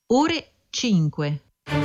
ore 5.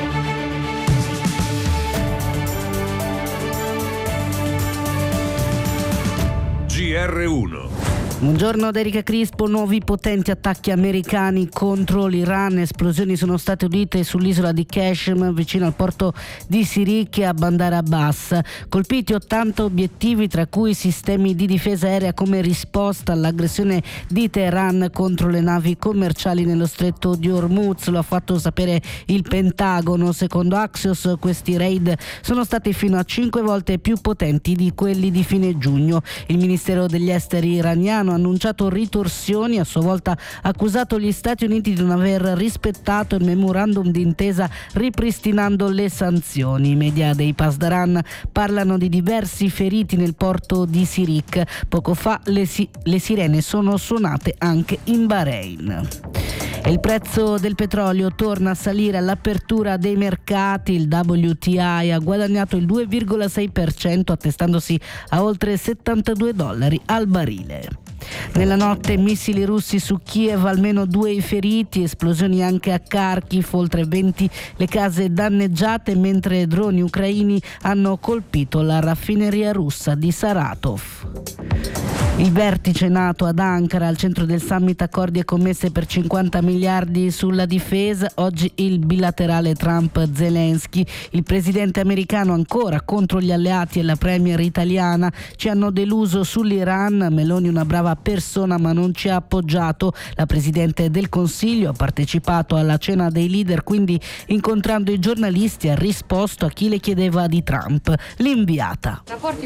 GR1. Buongiorno da Erika Crispo. Nuovi potenti attacchi americani contro l'Iran. Esplosioni sono state udite sull'isola di Qashm vicino al porto di Sirik e a Bandar Abbas. Colpiti 80 obiettivi, tra cui sistemi di difesa aerea come risposta all'aggressione di Teheran contro le navi commerciali nello stretto di Hormuz. Lo ha fatto sapere il Pentagono. Secondo Axios questi raid sono stati fino a 5 volte più potenti di quelli di fine giugno. Il Ministero degli Esteri iraniano ha annunciato ritorsioni, a sua volta accusato gli Stati Uniti di non aver rispettato il memorandum d'intesa ripristinando le sanzioni. I media dei Pasdaran parlano di diversi feriti nel porto di Sirik. Poco fa le sirene sono suonate anche in Bahrain. E il prezzo del petrolio torna a salire all'apertura dei mercati. Il WTI ha guadagnato il 2,6%, attestandosi a oltre $72 al barile. Nella notte missili russi su Kiev, almeno 2 i feriti, esplosioni anche a Kharkiv, oltre 20 le case danneggiate, mentre droni ucraini hanno colpito la raffineria russa di Saratov. Il vertice NATO ad Ankara, al centro del summit accordi e commesse per 50 miliardi sulla difesa. Oggi il bilaterale Trump-Zelensky. Il presidente americano ancora contro gli alleati e la premier italiana. Ci hanno deluso sull'Iran. Meloni una brava persona ma non ci ha appoggiato. La presidente del Consiglio ha partecipato alla cena dei leader, quindi incontrando i giornalisti ha risposto a chi le chiedeva di Trump. L'inviata.